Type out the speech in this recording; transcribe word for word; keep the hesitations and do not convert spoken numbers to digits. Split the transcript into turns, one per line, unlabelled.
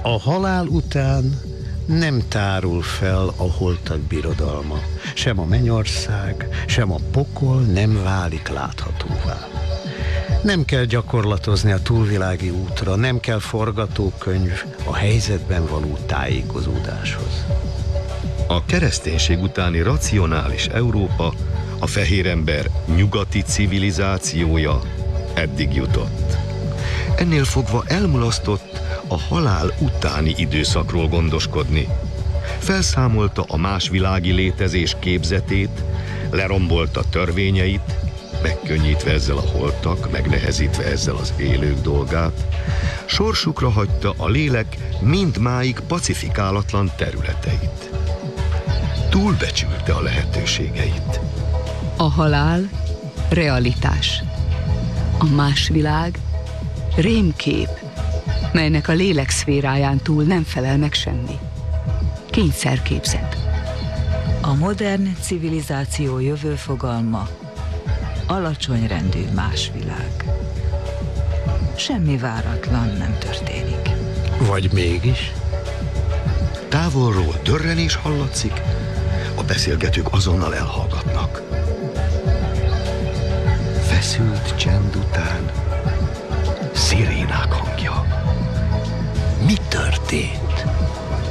A halál után nem tárul fel a holtak birodalma. Sem a mennyország, sem a pokol nem válik láthatóvá. Nem kell gyakorlatozni a túlvilági útra, nem kell forgatókönyv a helyzetben való tájékozódáshoz.
A kereszténység utáni racionális Európa, a fehér ember nyugati civilizációja eddig jutott. Ennél fogva elmulasztott a halál utáni időszakról gondoskodni. Felszámolta a másvilági létezés képzetét, lerombolta törvényeit, megkönnyítve ezzel a holtak, megnehezítve ezzel az élők dolgát, sorsukra hagyta a lélek mindmáig pacifikálatlan területeit. Túlbecsülte a lehetőségeit.
A halál realitás. A másvilág rémkép, melynek a lélek szféráján túl nem felel meg semmi. Kényszerképzet.
A modern civilizáció jövő fogalma alacsony rendű másvilág. Semmi váratlan nem történik.
Vagy mégis?
Távolról dörrenés hallatszik, a beszélgetők azonnal elhallgatnak. Feszült csend után szirénák hangja.
Mi történt?